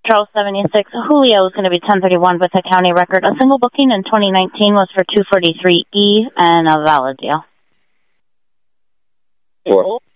Charles 76. Julio is going to be 1031 with a county record. A single booking in 2019 was for 243E and a valid deal. 4.